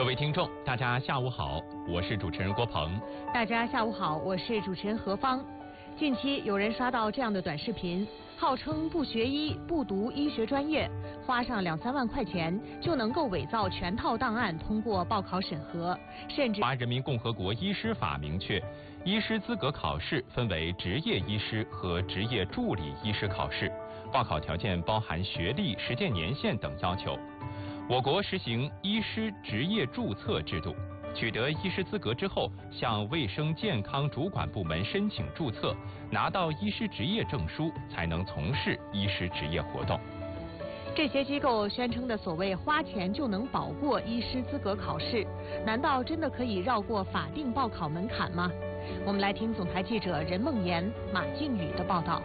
位听众，大家下午好，我是主持人郭鹏。 大家下午好，我是主持人何芳。近期有人刷到这样的短视频，号称不学医、不读医学专业，花上2-3万块钱就能够伪造全套档案通过报考审核，甚至。 中华人民共和国医师法明确，医师资格考试分为执业医师和执业助理医师考试，报考条件包含学历、实践年限等要求。我国实行医师执业注册制度，取得医师资格之后，向卫生健康主管部门申请注册，拿到医师执业证书，才能从事医师执业活动。 这些机构宣称的所谓花钱就能保过医师资格考试，难道真的可以绕过法定报考门槛吗？我们来听总台记者任梦妍、马靖宇的报道。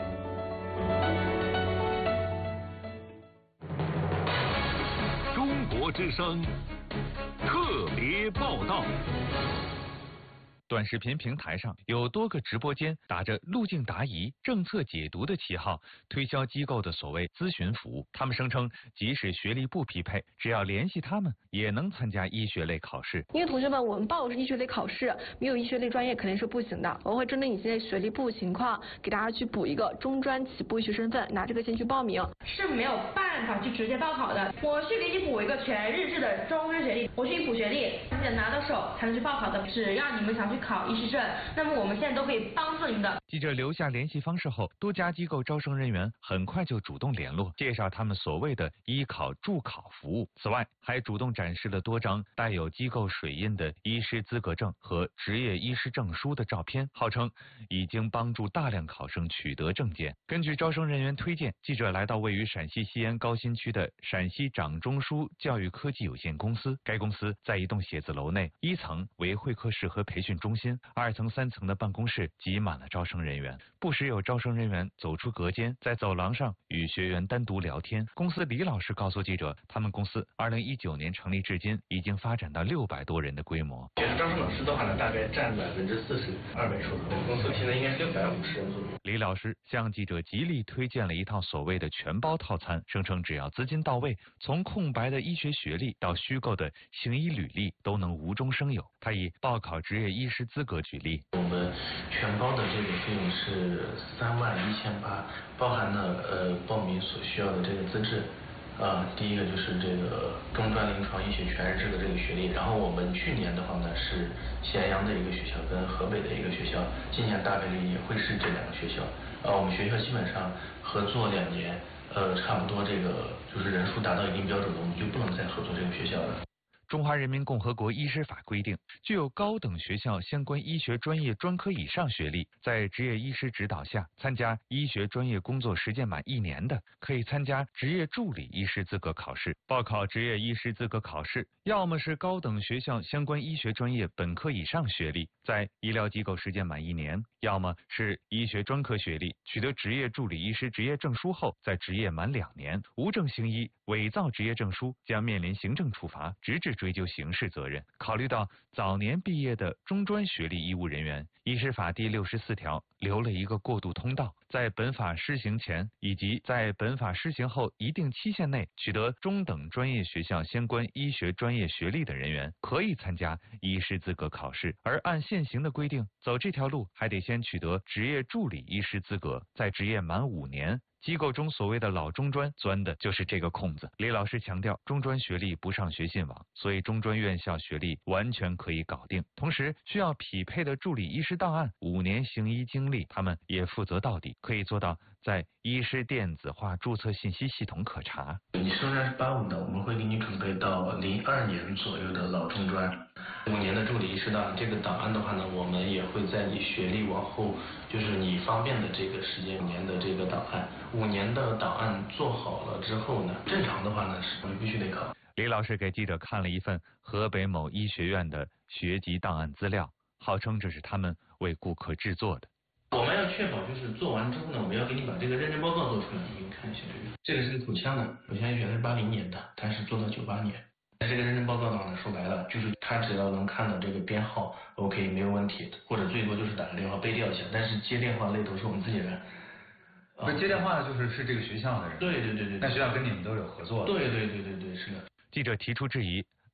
中国之声特别报道。 短视频平台上有多个直播间打着路径答疑、政策解读的旗号，推销机构的所谓咨询服务。他们声称，即使学历不匹配，只要联系他们，也能参加医学类考试。 因为同学们，我们报的是医学类考试，没有医学类专业肯定是不行的。我会针对你现在学历不情况，给大家去补一个中专起步医学身份，拿这个先去报名。 是没有办法去直接报考的。我是给你补一个全日制的中专学历，我是一补学历，你得拿到手才能去报考的。只要你们想去考医师证，那么我们现在都可以帮助你们的。 记者留下联系方式后，多家机构招生人员很快就主动联络，介绍他们所谓的医考助考服务。此外，还主动展示了多张带有机构水印的医师资格证和执业医师证书的照片，号称已经帮助大量考生取得证件。根据招生人员推荐，记者来到位于陕西西安高新区的陕西掌中枢教育科技有限公司。该公司在一栋写字楼内，1层为会客室和培训中心，2层、3层的办公室挤满了招生人员，不时有招生人员走出隔间，在走廊上与学员单独聊天。公司李老师告诉记者，他们公司2019年成立至今，已经发展到600多人的规模。 其实招生老师的话呢，大概占40%，2位数。我们公司现在应该是650人左右。 李老师向记者极力推荐了一套所谓的全包套餐，声称只要资金到位，从空白的医学学历到虚构的行医履历都能无中生有。他以报考执业医师资格举例， 我们全包的这个费用是31800，包含了报名所需要的这个资质。第一个就是这个中专临床医学全日制的这个学历，然后我们去年的话呢是咸阳的一个学校跟河北的一个学校，今年大概率也会是这2个学校。我们学校基本上合作2年，差不多这个就是人数达到一定标准了，我们就不能再合作这个学校了。 中华人民共和国医师法规定，具有高等学校相关医学专业专科以上学历，在执业医师指导下参加医学专业工作实践满1年的，可以参加执业助理医师资格考试。报考执业医师资格考试，要么是高等学校相关医学专业本科以上学历，在医疗机构实践满1年，要么是医学专科学历，取得执业助理医师执业证书后，在执业满2年，无证行医，伪造执业证书，将面临行政处罚，直至追究刑事责任。考虑到早年毕业的中专学历医务人员，医师法第64条留了一个过渡通道，在本法施行前以及在本法施行后一定期限内取得中等专业学校相关医学专业学历的人员，可以参加医师资格考试。而按现行的规定，走这条路还得先取得执业助理医师资格，在执业满5年。机构中所谓的老中专钻的就是这个空子。李老师强调，中专学历不上学信网，所以中专院校学历完全可以搞定。同时，需要匹配的助理医师档案、5年行医经历，他们也负责到底，可以做到在医师电子化注册信息系统可查。 你虽然是85的，我们会给你准备到02年左右的老中专，5年的助理医师档案。这个档案的话呢，我们也会在你学历往后，就是你方便的这个时间5年的这个档案。5年的档案做好了之后呢，正常的话呢是必须得考。 李老师给记者看了一份河北某医学院的学籍档案资料，号称这是他们为顾客制作的。 我们要确保就是做完之后呢，我们要给你把这个认证报告做出来。你看一下这个是个口腔的，口腔医学是80年的，它是做到98年。这个认证报告呢，说白了就是他只要能看到这个编号 ，OK 没有问题，或者最多就是打个电话背调一下，但是接电话那都是我们自己人。 不是接电话是这个学校的人。 对。 那学校跟你们都有合作的。 对，是的。 记者提出质疑，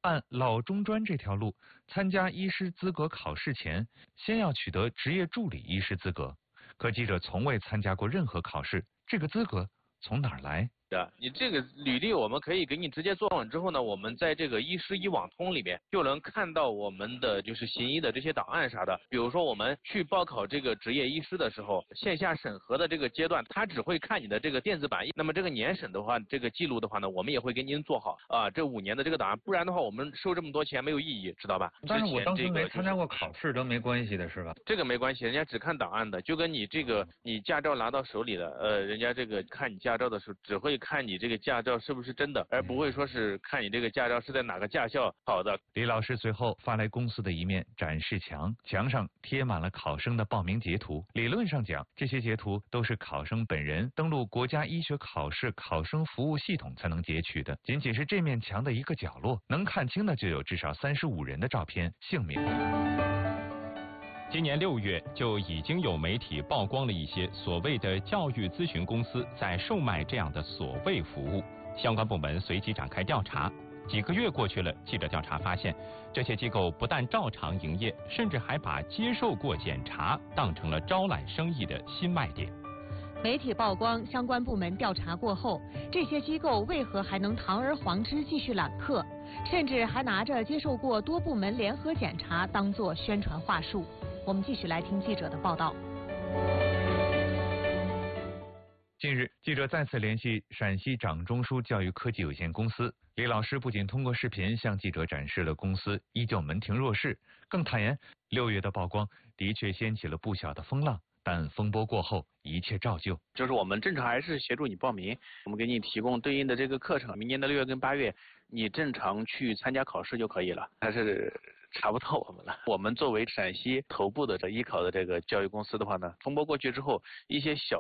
按老中专这条路，参加医师资格考试前，先要取得执业助理医师资格。可记者从未参加过任何考试，这个资格从哪儿来？ 你这个履历我们可以给你直接做完之后呢，我们在这个医师医网通里面就能看到我们的就是行医的这些档案啥的。比如说我们去报考这个执业医师的时候，线下审核的这个阶段，他只会看你的这个电子版。那么这个年审的话，这个记录的话呢，我们也会给您做好啊，这5年的这个档案，不然的话我们收这么多钱没有意义，知道吧？ 但是我当时没参加过考试都没关系的是吧？ 这个没关系，人家只看档案的，就跟你这个你驾照拿到手里的，人家这个看你驾照的时候，只会看你这个驾照是不是真的，而不会说是看你这个驾照是在哪个驾校考的。 李老师随后发来公司的一面展示墙，墙上贴满了考生的报名截图。理论上讲，这些截图都是考生本人登录国家医学考试考生服务系统才能截取的。仅仅是这面墙的一个角落，能看清的就有至少35人的照片、姓名。 今年6月就已经有媒体曝光了一些所谓的教育咨询公司在售卖这样的所谓服务，相关部门随即展开调查。几个月过去了，记者调查发现，这些机构不但照常营业，甚至还把接受过检查当成了招揽生意的新卖点。 媒体曝光，相关部门调查过后，这些机构为何还能堂而皇之继续揽客，甚至还拿着接受过多部门联合检查当作宣传话术？我们继续来听记者的报道。 近日，记者再次联系陕西掌中枢教育科技有限公司，李老师不仅通过视频向记者展示了公司依旧门庭若市，更坦言6月的曝光的确掀起了不小的风浪，但风波过后一切照旧。 就是我们正常还是协助你报名，我们给你提供对应的这个课程，明年的6月跟8月你正常去参加考试就可以了。但是查不到我们了。我们作为陕西头部的医考的这个教育公司的话呢，风波过去之后，一些小